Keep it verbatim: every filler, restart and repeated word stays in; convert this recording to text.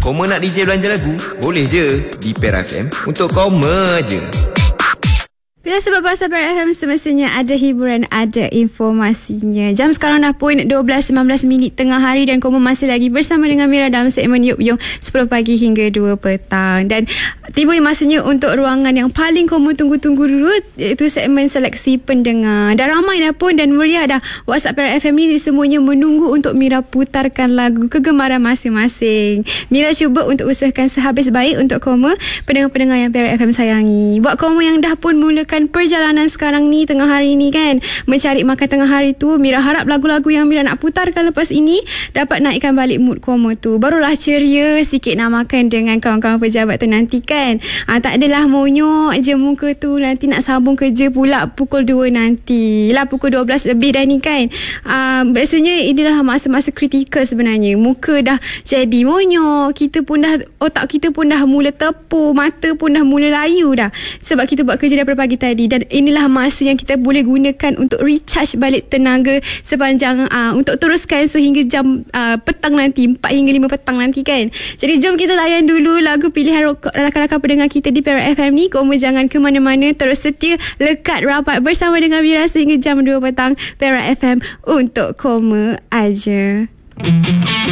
Koma nak D J belanja lagu? Boleh je. Di Perak F M untuk Koma je. Bila sebab pasal Perak F M semestinya ada hiburan, ada informasinya. Jam sekarang dah pun dua belas sembilan belas minit tengah hari dan Koma masih lagi bersama dengan Mira dalam segmen Yop Yung sepuluh pagi hingga dua petang. Dan tiba masanya untuk ruangan yang paling Koma tunggu-tunggu dulu, iaitu segmen seleksi pendengar. Dah ramai dah pun dan meriah dah WhatsApp Perak F M ni, semuanya menunggu untuk Mira putarkan lagu kegemaran masing-masing. Mira cuba untuk usahakan sehabis baik untuk Koma, pendengar-pendengar yang Perak F M sayangi. Buat Koma yang dah pun mulakan perjalanan sekarang ni, tengah hari ni kan, mencari makan tengah hari tu, Mira harap lagu-lagu yang Mira nak putarkan lepas ini dapat naikkan balik mood Koma tu. Barulah ceria sikit nak makan dengan kawan-kawan pejabat tu nanti kan. ha, Tak adalah monyok je muka tu, nanti nak sambung kerja pula pukul dua nanti lah, pukul dua belas lebih dah ni kan. ha, Biasanya inilah masa-masa kritikal sebenarnya. Muka dah jadi monyok, kita pun dah, otak kita pun dah mula tepur, mata pun dah mula layu dah, sebab kita buat kerja daripada pagi tadi. Dan inilah masa yang kita boleh gunakan untuk recharge balik tenaga sepanjang uh, untuk teruskan sehingga jam uh, petang nanti, empat hingga lima petang nanti kan. Jadi jom kita layan dulu lagu pilihan rakan-rakan pendengar kita di Perak F M ni. Koma jangan ke mana-mana, terus setia lekat rapat bersama dengan Mira sehingga jam dua petang. Perak F M untuk Koma aja.